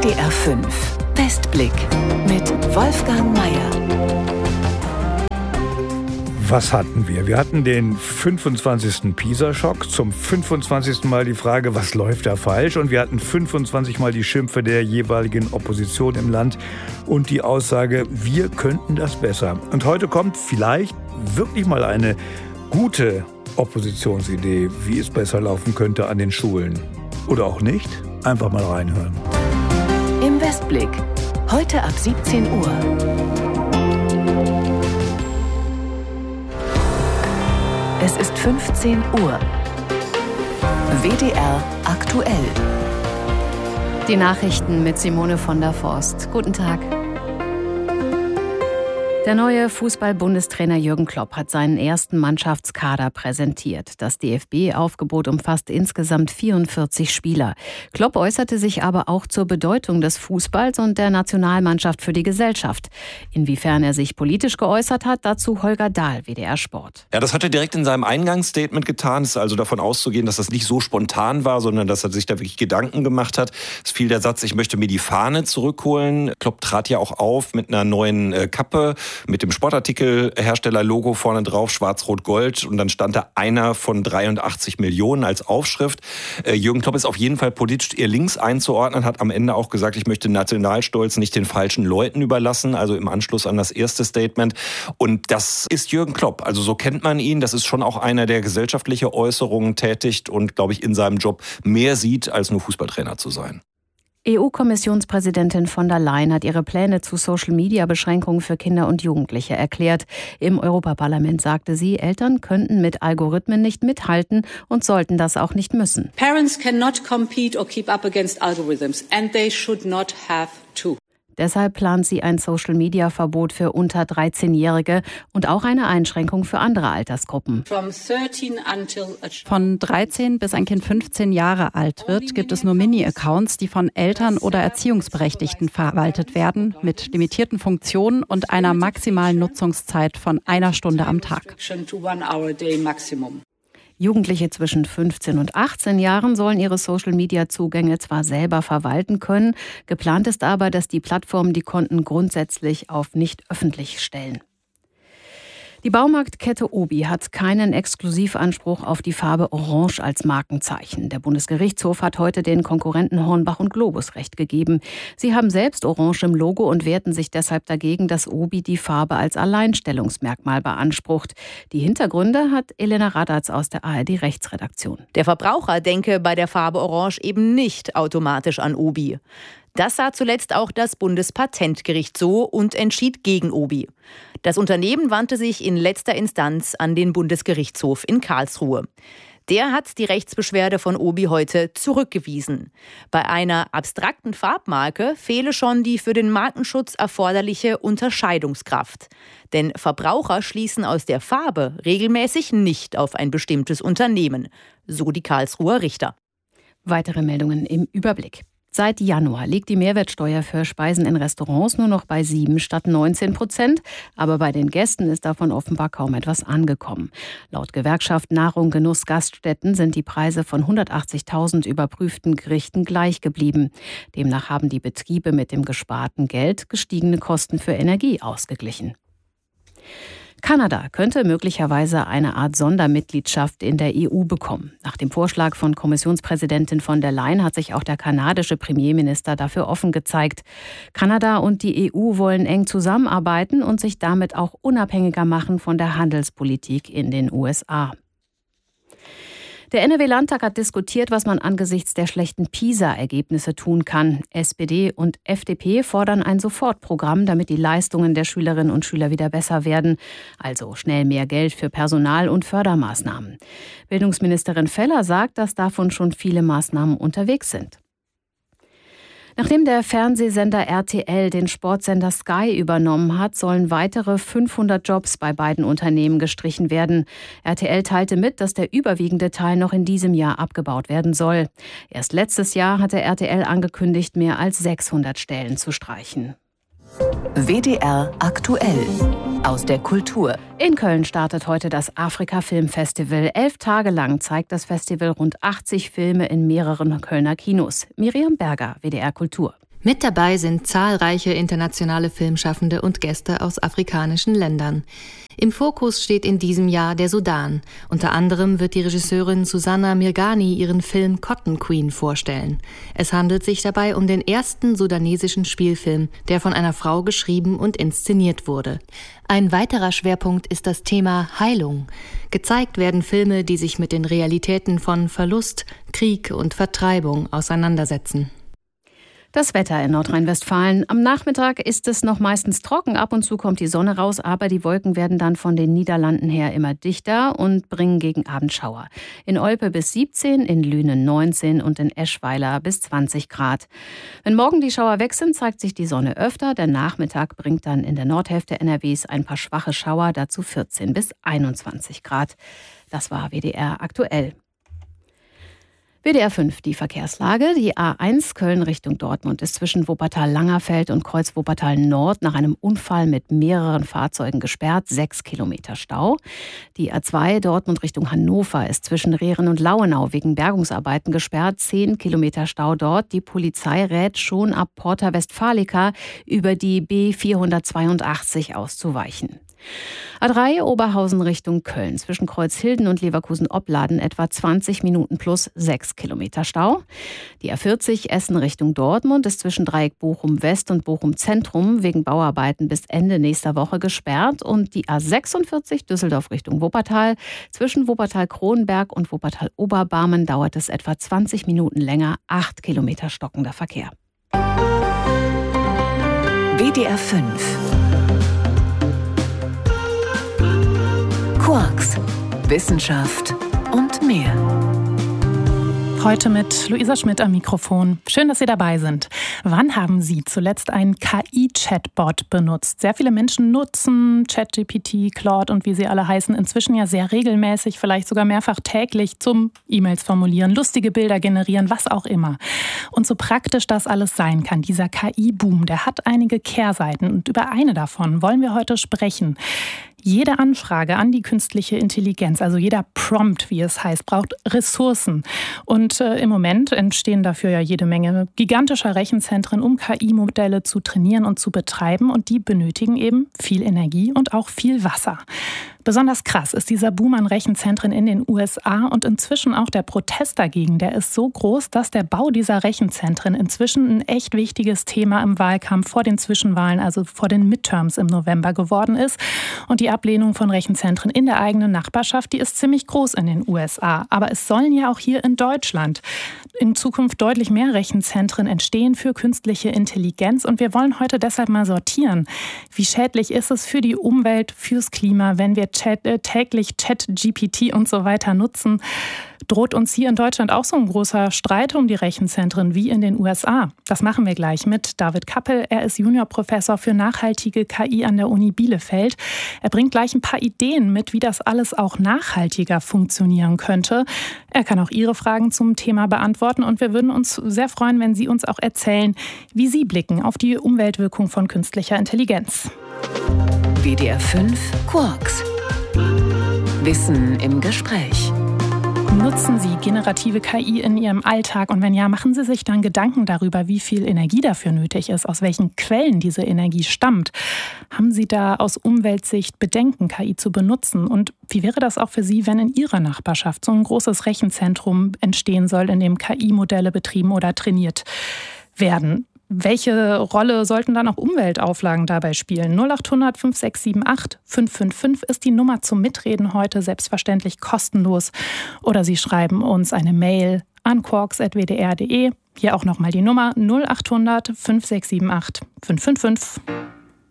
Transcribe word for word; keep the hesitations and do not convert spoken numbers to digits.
D R fünf Westblick mit Wolfgang Meier. Was hatten wir? Wir hatten den fünfundzwanzigsten PISA-Schock, zum fünfundzwanzigsten Mal die Frage, was läuft da falsch? Und wir hatten fünfundzwanzig Mal die Schimpfe der jeweiligen Opposition im Land und die Aussage, wir könnten das besser. Und heute kommt vielleicht wirklich mal eine gute Oppositionsidee, wie es besser laufen könnte an den Schulen. Oder auch nicht? Einfach mal reinhören. Im Westblick, heute ab siebzehn Uhr. Es ist fünfzehn Uhr. W D R aktuell. Die Nachrichten mit Simone von der Forst. Guten Tag. Der neue Fußball-Bundestrainer Jürgen Klopp hat seinen ersten Mannschaftskader präsentiert. Das D F B-Aufgebot umfasst insgesamt vierundvierzig Spieler. Klopp äußerte sich aber auch zur Bedeutung des Fußballs und der Nationalmannschaft für die Gesellschaft. Inwiefern er sich politisch geäußert hat, dazu Holger Dahl, W D R Sport. Ja, das hat er direkt in seinem Eingangsstatement getan. Es ist also davon auszugehen, dass das nicht so spontan war, sondern dass er sich da wirklich Gedanken gemacht hat. Es fiel der Satz, ich möchte mir die Fahne zurückholen. Klopp trat ja auch auf mit einer neuen äh, Kappe, mit dem Sportartikelhersteller-Logo vorne drauf, schwarz-rot-gold. Und dann stand da einer von dreiundachtzig Millionen als Aufschrift. Äh, Jürgen Klopp ist auf jeden Fall politisch eher links einzuordnen, hat am Ende auch gesagt, ich möchte Nationalstolz nicht den falschen Leuten überlassen, also im Anschluss an das erste Statement. Und das ist Jürgen Klopp. Also so kennt man ihn. Das ist schon auch einer, der gesellschaftliche Äußerungen tätigt und, glaube ich, in seinem Job mehr sieht, als nur Fußballtrainer zu sein. E U-Kommissionspräsidentin von der Leyen hat ihre Pläne zu Social-Media-Beschränkungen für Kinder und Jugendliche erklärt. Im Europaparlament sagte sie, Eltern könnten mit Algorithmen nicht mithalten und sollten das auch nicht müssen. Parents cannot compete or keep up against algorithms and they should not have to. Deshalb plant sie ein Social-Media-Verbot für unter dreizehnjährige und auch eine Einschränkung für andere Altersgruppen. Von dreizehn bis ein Kind fünfzehn Jahre alt wird, gibt es nur Mini-Accounts, die von Eltern oder Erziehungsberechtigten verwaltet werden, mit limitierten Funktionen und einer maximalen Nutzungszeit von einer Stunde am Tag. Jugendliche zwischen fünfzehn und achtzehn Jahren sollen ihre Social-Media-Zugänge zwar selber verwalten können, geplant ist aber, dass die Plattformen die Konten grundsätzlich auf nicht öffentlich stellen. Die Baumarktkette Obi hat keinen Exklusivanspruch auf die Farbe Orange als Markenzeichen. Der Bundesgerichtshof hat heute den Konkurrenten Hornbach und Globus Recht gegeben. Sie haben selbst Orange im Logo und wehrten sich deshalb dagegen, dass Obi die Farbe als Alleinstellungsmerkmal beansprucht. Die Hintergründe hat Elena Radatz aus der A R D-Rechtsredaktion. Der Verbraucher denke bei der Farbe Orange eben nicht automatisch an Obi. Das sah zuletzt auch das Bundespatentgericht so und entschied gegen Obi. Das Unternehmen wandte sich in letzter Instanz an den Bundesgerichtshof in Karlsruhe. Der hat die Rechtsbeschwerde von Obi heute zurückgewiesen. Bei einer abstrakten Farbmarke fehle schon die für den Markenschutz erforderliche Unterscheidungskraft. Denn Verbraucher schließen aus der Farbe regelmäßig nicht auf ein bestimmtes Unternehmen, so die Karlsruher Richter. Weitere Meldungen im Überblick. Seit Januar liegt die Mehrwertsteuer für Speisen in Restaurants nur noch bei sieben statt neunzehn Prozent. Aber bei den Gästen ist davon offenbar kaum etwas angekommen. Laut Gewerkschaft Nahrung, Genuss, Gaststätten sind die Preise von hundertachtzigtausend überprüften Gerichten gleich geblieben. Demnach haben die Betriebe mit dem gesparten Geld gestiegene Kosten für Energie ausgeglichen. Kanada könnte möglicherweise eine Art Sondermitgliedschaft in der E U bekommen. Nach dem Vorschlag von Kommissionspräsidentin von der Leyen hat sich auch der kanadische Premierminister dafür offen gezeigt. Kanada und die E U wollen eng zusammenarbeiten und sich damit auch unabhängiger machen von der Handelspolitik in den U S A. Der N R W-Landtag hat diskutiert, was man angesichts der schlechten PISA-Ergebnisse tun kann. S P D und F D P fordern ein Sofortprogramm, damit die Leistungen der Schülerinnen und Schüler wieder besser werden. Also schnell mehr Geld für Personal und Fördermaßnahmen. Bildungsministerin Feller sagt, dass davon schon viele Maßnahmen unterwegs sind. Nachdem der Fernsehsender R T L den Sportsender Sky übernommen hat, sollen weitere fünfhundert Jobs bei beiden Unternehmen gestrichen werden. R T L teilte mit, dass der überwiegende Teil noch in diesem Jahr abgebaut werden soll. Erst letztes Jahr hatte R T L angekündigt, mehr als sechshundert Stellen zu streichen. W D R aktuell aus der Kultur. In Köln startet heute das Afrika Film Festival. Elf Tage lang zeigt das Festival rund achtzig Filme in mehreren Kölner Kinos. Miriam Berger, W D R Kultur. Mit dabei sind zahlreiche internationale Filmschaffende und Gäste aus afrikanischen Ländern. Im Fokus steht in diesem Jahr der Sudan. Unter anderem wird die Regisseurin Susanna Mirghani ihren Film Cotton Queen vorstellen. Es handelt sich dabei um den ersten sudanesischen Spielfilm, der von einer Frau geschrieben und inszeniert wurde. Ein weiterer Schwerpunkt ist das Thema Heilung. Gezeigt werden Filme, die sich mit den Realitäten von Verlust, Krieg und Vertreibung auseinandersetzen. Das Wetter in Nordrhein-Westfalen. Am Nachmittag ist es noch meistens trocken. Ab und zu kommt die Sonne raus, aber die Wolken werden dann von den Niederlanden her immer dichter und bringen gegen Abend Schauer. In Olpe bis siebzehn, in Lünen neunzehn und in Eschweiler bis zwanzig Grad. Wenn morgen die Schauer weg sind, zeigt sich die Sonne öfter. Der Nachmittag bringt dann in der Nordhälfte N R Ws ein paar schwache Schauer, dazu vierzehn bis einundzwanzig Grad. Das war W D R aktuell. W D R fünf, die Verkehrslage. Die A eins Köln Richtung Dortmund ist zwischen Wuppertal-Langerfeld und Kreuz Wuppertal-Nord nach einem Unfall mit mehreren Fahrzeugen gesperrt. Sechs Kilometer Stau. Die A zwei Dortmund Richtung Hannover ist zwischen Rehren und Lauenau wegen Bergungsarbeiten gesperrt. Zehn Kilometer Stau dort. Die Polizei rät schon ab Porta Westfalica über die B vierhundertzweiundachtzig auszuweichen. A drei Oberhausen Richtung Köln. Zwischen Kreuzhilden und Leverkusen-Opladen etwa zwanzig Minuten plus sechs Kilometer Stau. Die A vierzig Essen Richtung Dortmund ist zwischen Dreieck Bochum West und Bochum Zentrum wegen Bauarbeiten bis Ende nächster Woche gesperrt. Und die A sechsundvierzig Düsseldorf Richtung Wuppertal. Zwischen Wuppertal-Kronberg und Wuppertal-Oberbarmen dauert es etwa zwanzig Minuten länger. acht Kilometer stockender Verkehr. W D R fünf. Quarks, Wissenschaft und mehr. Heute mit Luisa Schmidt am Mikrofon. Schön, dass Sie dabei sind. Wann haben Sie zuletzt einen K I-Chatbot benutzt? Sehr viele Menschen nutzen ChatGPT, Claude und wie sie alle heißen inzwischen ja sehr regelmäßig, vielleicht sogar mehrfach täglich zum E-Mails formulieren, lustige Bilder generieren, was auch immer. Und so praktisch das alles sein kann, dieser K I-Boom, der hat einige Kehrseiten und über eine davon wollen wir heute sprechen. Jede Anfrage an die künstliche Intelligenz, also jeder Prompt, wie es heißt, braucht Ressourcen. Und äh, im Moment entstehen dafür ja jede Menge gigantischer Rechenzentren, um K I-Modelle zu trainieren und zu betreiben. Und die benötigen eben viel Energie und auch viel Wasser. Besonders krass ist dieser Boom an Rechenzentren in den U S A und inzwischen auch der Protest dagegen. Der ist so groß, dass der Bau dieser Rechenzentren inzwischen ein echt wichtiges Thema im Wahlkampf vor den Zwischenwahlen, also vor den Midterms im November geworden ist. Und die Ablehnung von Rechenzentren in der eigenen Nachbarschaft, die ist ziemlich groß in den U S A. Aber es sollen ja auch hier in Deutschland in Zukunft deutlich mehr Rechenzentren entstehen für künstliche Intelligenz. Und wir wollen heute deshalb mal sortieren. Wie schädlich ist es für die Umwelt, fürs Klima, wenn wir Chat, äh, täglich ChatGPT und so weiter nutzen? Droht uns hier in Deutschland auch so ein großer Streit um die Rechenzentren wie in den U S A? Das machen wir gleich mit David Kappel. Er ist Juniorprofessor für nachhaltige K I an der Uni Bielefeld. Er bringt gleich ein paar Ideen mit, wie das alles auch nachhaltiger funktionieren könnte. Er kann auch Ihre Fragen zum Thema beantworten und wir würden uns sehr freuen, wenn Sie uns auch erzählen, wie Sie blicken auf die Umweltwirkung von künstlicher Intelligenz. W D R fünf Quarks. Wissen im Gespräch. Nutzen Sie generative K I in Ihrem Alltag? Und wenn ja, machen Sie sich dann Gedanken darüber, wie viel Energie dafür nötig ist, aus welchen Quellen diese Energie stammt? Haben Sie da aus Umweltsicht Bedenken, K I zu benutzen? Und wie wäre das auch für Sie, wenn in Ihrer Nachbarschaft so ein großes Rechenzentrum entstehen soll, in dem K I-Modelle betrieben oder trainiert werden? Welche Rolle sollten dann auch Umweltauflagen dabei spielen? null acht hundert fünf sechs sieben acht fünf fünf fünf ist die Nummer zum Mitreden heute, selbstverständlich kostenlos. Oder Sie schreiben uns eine Mail an quarks at w d r punkt d e. Hier auch nochmal die Nummer null acht hundert fünf sechs sieben acht fünf fünf fünf.